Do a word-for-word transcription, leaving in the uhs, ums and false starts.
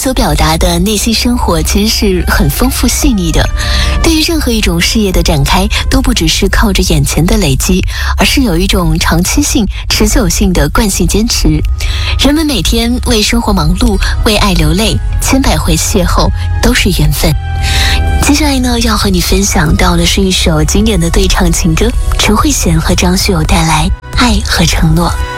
所表达的内心生活其实是很丰富细腻的。对于任何一种事业的展开，都不只是靠着眼前的累积，而是有一种长期性、持久性的惯性坚持。人们每天为生活忙碌，为爱流泪，千百回邂逅都是缘分。接下来呢，要和你分享到的是一首经典的对唱情歌，陈慧娴和张学友带来《爱和承诺》。